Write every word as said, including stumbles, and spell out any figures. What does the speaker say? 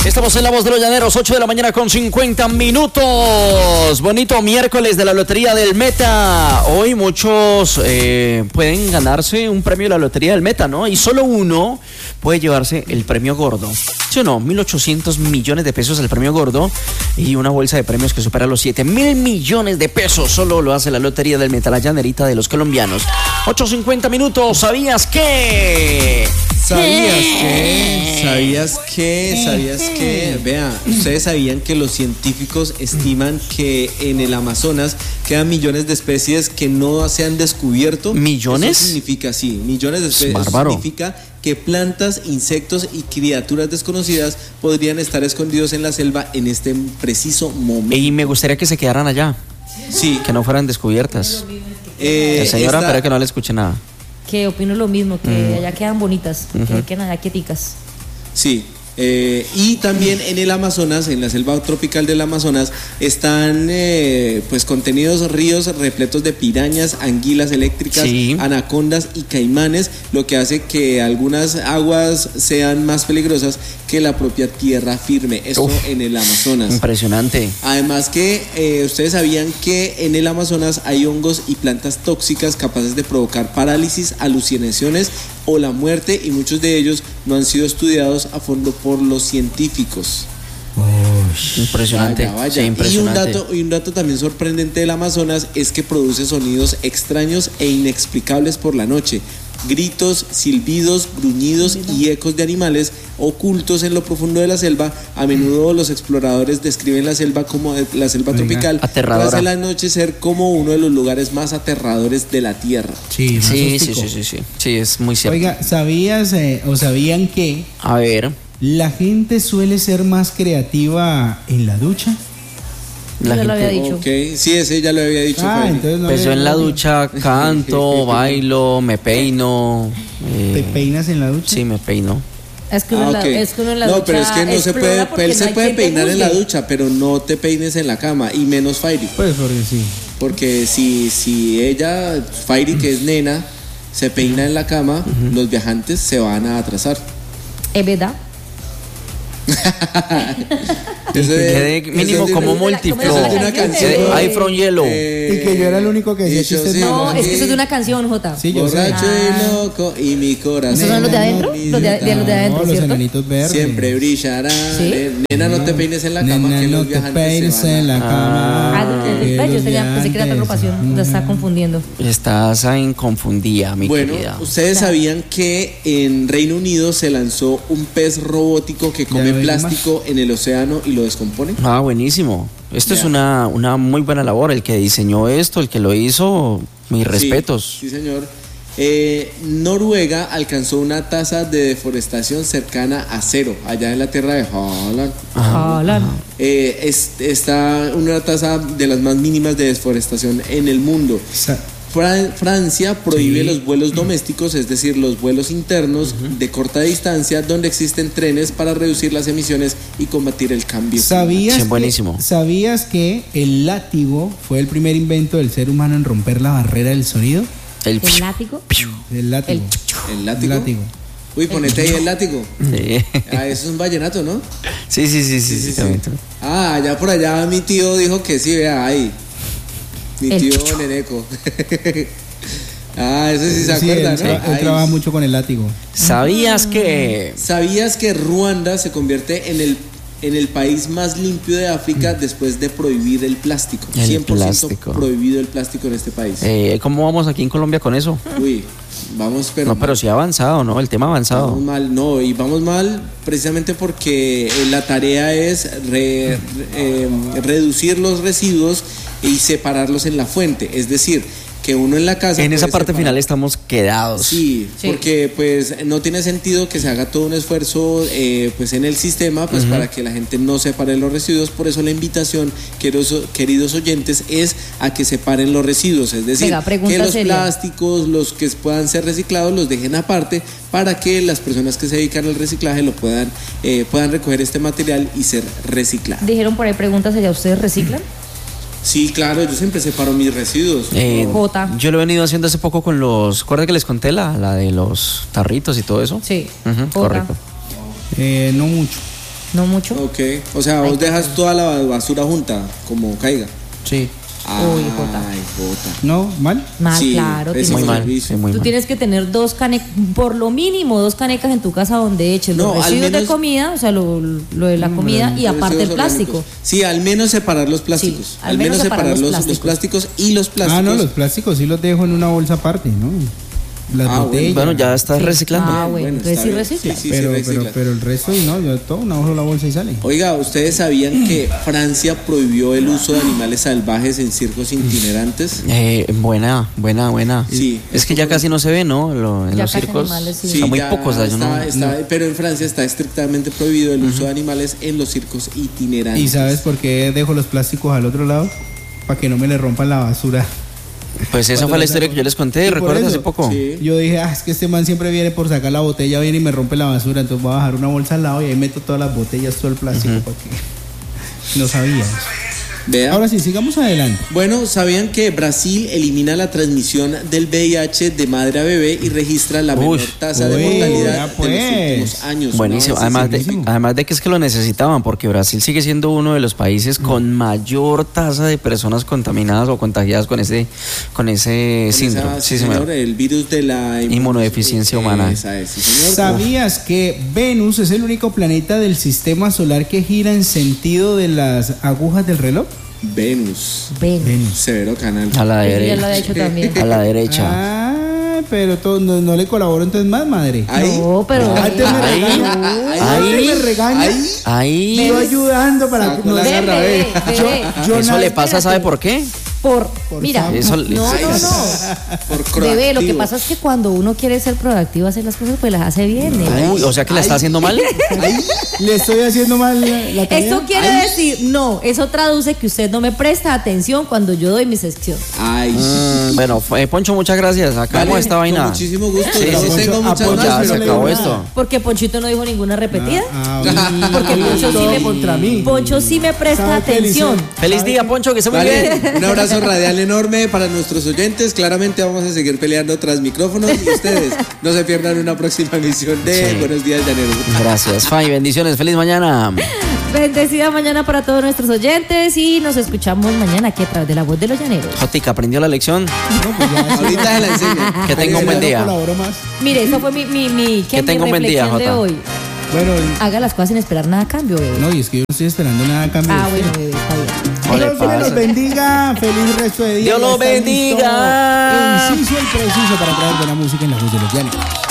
Estamos en La Voz de los Llaneros, ocho de la mañana con cincuenta minutos. Bonito miércoles de la Lotería del Meta. Hoy muchos eh, pueden ganarse un premio de la Lotería del Meta, ¿no? Y solo uno puede llevarse el premio gordo. ¿Sí o no? mil ochocientos millones de pesos el premio gordo y una bolsa de premios que supera los siete mil millones de pesos. Solo lo hace la Lotería del Meta, la llanerita de los colombianos. ocho cincuenta minutos. ¿Sabías qué? ¿Sabías qué? ¿Sabías qué? ¿Sabías qué? Vea, ustedes sabían que los científicos estiman que en el Amazonas quedan millones de especies que no se han descubierto. ¿Millones? Eso significa, sí, millones de especies. Eso significa que plantas, insectos y criaturas desconocidas podrían estar escondidos en la selva en este preciso momento. Y me gustaría que se quedaran allá. Sí. Que no fueran descubiertas. Eh, La señora, esta... espera que no le escuche nada. Que opino lo mismo, que mm. allá quedan bonitas, uh-huh. que quedan allá quieticas. Sí, eh, y también en el Amazonas, en la selva tropical del Amazonas, están eh, pues contenidos ríos repletos de pirañas, anguilas eléctricas, sí. anacondas y caimanes, lo que hace que algunas aguas sean más peligrosas que la propia tierra firme. Esto Uf, en el Amazonas. Impresionante. Además que eh, ustedes sabían que en el Amazonas hay hongos y plantas tóxicas capaces de provocar parálisis, alucinaciones o la muerte, y muchos de ellos no han sido estudiados a fondo por los científicos. Oh, impresionante. Vaya, vaya. Sí, impresionante. Y un dato, y un dato también sorprendente del Amazonas es que produce sonidos extraños e inexplicables por la noche. Gritos, silbidos, gruñidos y ecos de animales ocultos en lo profundo de la selva. A menudo los exploradores describen la selva como la selva Venga. tropical aterradora. Tras el anochecer como uno de los lugares más aterradores de la tierra. Sí, sí, sí, sí, sí, sí, sí, es muy cierto. Oiga, ¿sabías eh, o sabían que a ver, la gente suele ser más creativa en la ducha? La ya gente, lo había dicho. Okay. Sí, ese ya lo había dicho. Ah, entonces no pues yo en la ducha canto, bailo, me peino. Eh, ¿Te peinas en la ducha? Sí, me peino. Es que uno, ah, okay. la, es que uno en la no, ducha pero es que no se puede, él se no puede peinar busque. en la ducha, pero no te peines en la cama, y menos Fairy. Pues porque sí. Porque si, si ella, Fairy, que es nena, se peina en la cama, uh-huh. los viajantes se van a atrasar. ¿Es verdad? Eso de, mínimo eso como múltiplo. Hay from yellow. Eh, y que yo era el único que decía chistes. No, es que eso es de una canción, Jota. Sí, yo Borracho sé. y loco y mi corazón. ¿Esos son los de adentro? Los de, de los de adentro, no, ¿cierto? Los enanitos verdes. Siempre brillará. ¿Sí? Nena, no te peines en la cama. Nena, que no los te viajantes peines se van a... en la cama. Ah, ah yo tenía, pensé que era otra agrupación. Te estaba confundiendo. Estás en confundida, mi bueno, querida. Ustedes claro. sabían que en Reino Unido se lanzó un pez robótico que come plástico en el océano y lo descompone. Ah, buenísimo. Esto ya. es una, una muy buena labor. El que diseñó esto, el que lo hizo, mis respetos. Sí, sí señor. Eh, Noruega alcanzó una tasa de deforestación cercana a cero, allá en la tierra de Holland. Holland. Eh, es, está una tasa de las más mínimas de deforestación en el mundo. Sa- Fran- Francia prohíbe sí. los vuelos domésticos, es decir, los vuelos internos uh-huh. de corta distancia, donde existen trenes para reducir las emisiones y combatir el cambio. ¿Sabías, sí, que, buenísimo. ¿Sabías que el látigo fue el primer invento del ser humano en romper la barrera del sonido? ¿El, ¿El látigo? El látigo. ¿El, ¿El látigo? El látigo. Uy, ponete ahí el látigo. Sí. Ah, eso es un vallenato, ¿no? Sí, sí, sí, sí, sí, sí, sí. Ah, allá por allá mi tío dijo que sí, vea, ahí. Mi el tío chucho. Neneco. Ah, ese sí se sí, acuerda, él, ¿no? Él trabaja mucho con el látigo. ¿Sabías que? ¿Sabías que Ruanda se convierte en el en el país más limpio de África después de prohibir el plástico? El cien por ciento plástico. Prohibido el plástico en este país. Eh, ¿Cómo vamos aquí en Colombia con eso? Uy, vamos, pero no, pero sí ha avanzado, ¿no? El tema ha avanzado. Vamos mal, no, y vamos mal precisamente porque la tarea es re, re, eh, reducir los residuos y separarlos en la fuente, es decir, que uno en la casa en esa parte separar. final estamos quedados. Sí, sí, porque pues no tiene sentido que se haga todo un esfuerzo eh, pues en el sistema pues uh-huh. para que la gente no separe los residuos. Por eso la invitación, queridos, queridos oyentes, es a que separen los residuos, es decir, Venga, que los seria. plásticos, los que puedan ser reciclados, los dejen aparte para que las personas que se dedican al reciclaje lo puedan eh, puedan recoger este material y ser reciclado. Dijeron por ahí preguntas allá, ¿ustedes reciclan? Sí, claro, yo siempre separo mis residuos. Eh, Jota. Yo lo he venido haciendo hace poco con los... ¿Recuerda que les conté la, la de los tarritos y todo eso? Sí. Uh-huh, correcto. Eh, no mucho. No mucho. Ok, o sea, vos dejas toda la basura junta, como caiga. Sí. Uy, jota. Ay, jota. ¿No? ¿Mal? Mal, Sí, claro. ese tienes Muy es que- mal. servicio. Sí, muy Tú mal. tienes que tener dos canecas, por lo mínimo dos canecas en tu casa donde eches No, los al residuos de menos- comida, o sea, lo, lo de la comida y aparte el Residuos plástico. orgánicos. Sí, al menos separar los plásticos. Sí, al, menos separar, los, los plásticos y los plásticos. Ah, no, los plásticos sí los dejo en una bolsa aparte, ¿no? Las Ah, bueno. botellas. Bueno, ya estás Sí. reciclando. Ah, bueno, entonces está sí bien. recicla. Sí, sí, pero, sí, pero, recicla. pero el resto, y no, yo todo una sola bolsa y sale. Oiga, ¿ustedes sabían que Francia prohibió el uso de animales salvajes en circos itinerantes? Eh, buena, buena, buena. Sí, Es que ya casi no se ve, ¿no? Lo- en Ya los casi circos. animales, sí. O sea, muy ya pocos. o sea, yo está- no- está- pero en Francia está estrictamente prohibido el uso de animales en los circos itinerantes. ¿Y sabes por qué dejo los plásticos al otro lado? Para que no me le rompan la basura. Pues esa Cuando fue la lo historia saco. que yo les conté, Sí, por ¿recuerdas eso. hace poco? Sí. Yo dije, ah, es que este man siempre viene por sacar la botella, viene y me rompe la basura, entonces voy a bajar una bolsa al lado y ahí meto todas las botellas, todo el plástico, para que no sabía. Vea. Ahora sí, sigamos adelante. Bueno, ¿sabían que Brasil elimina la transmisión del V I H de madre a bebé y registra la menor Uy. tasa de Uy, mortalidad ya de pues. los últimos años? Buenísimo, ¿no? además de, buenísimo. además de que es que lo necesitaban, porque Brasil sigue siendo uno de los países con mayor tasa de personas contaminadas o contagiadas con ese, con ese Con síndrome. esa- Sí, sí, señor. señor, el virus de la Inmunodeficiencia humana. Esa es, sí, señor. ¿Sabías que Venus es el único planeta del sistema solar que gira en sentido de las agujas del reloj? Venus. Ven. Venus. Severo canal. A la Eso ya lo ha derecha. hecho también. A la derecha. Ah, pero todo, no, no le colaboro entonces más, madre. Ahí. No, pero. Antes me Ahí. regaña. Ahí. Antes me regaña. Ahí. Ahí. Yo ayudando para que Sacó no la le Bebé, garra, bebé, ve. bebé. Yo Eso na- le pasa, ¿sabe por qué? Por, Por mira, favor. Eso- no, no, no. Por Bebé, lo que proactivo. pasa es que cuando uno quiere ser proactivo, hacer las cosas, pues las hace bien. ¿eh? Uy, o sea que la está haciendo mal. Ahí. Le estoy haciendo mal la, la tarea. Eso quiere decir, no, eso traduce que usted no me presta atención cuando yo doy mi sección. Ay. Mm, bueno, eh, Poncho, muchas gracias. Acabamos Vale, esta con vaina. muchísimo gusto. Sí, Yo sí, sí. tengo muchas Apoya, más, Ya pero se no acabó le esto. nada. Porque Ponchito no dijo ninguna repetida. Ah, Porque Poncho sí me contra mí. Poncho sí me presta ¿Sabe qué, atención. Liceo? Feliz día, Poncho, que esté muy Vale, bien. un abrazo radial enorme para nuestros oyentes. Claramente vamos a seguir peleando tras micrófonos y ustedes no se pierdan una próxima emisión de Sí. Buenos Días Llaneros. Gracias, Fay. Bendiciones. Feliz mañana. Bendecida mañana para todos nuestros oyentes y nos escuchamos mañana aquí a través de La Voz de los Llaneros. Jotica, ¿aprendió la lección? No, pues ya, sí, Ahorita se la enseño. Que tenga un buen ya no día. colaboro más. Mire, eso fue mi, mi, mi, Que mi tenga un buen día, reflexión de Jota. hoy. Bueno, Haga las cosas sin esperar nada a cambio, bebé. no, y es que yo no estoy esperando nada a cambio. Ah, de bueno, usted. bebé, está bien. ¿Qué le Dios me pasa? los bendiga. Feliz resto de día. Dios Ya lo está listo bendiga. El inciso y preciso para traer buena música en la voz de los llaneros.